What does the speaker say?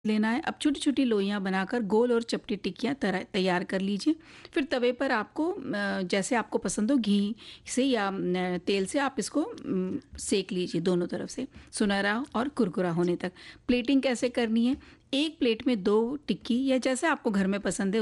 लेना है। अब छोटी-छोटी लोइयाँ बनाकर गोल और चपटी टिक्कियाँ तैयार कर लीजिए। फिर तवे पर आपको जैसे आपको पसंद हो घी से या तेल से आप इसको सेक लीजिए दोनों तरफ से, सुनहरा और कुरकुरा होने तक। प्लेटिंग कैसे करनी है? एक प्लेट में 2 टिक्की या जैसे आपको घर में पसंद है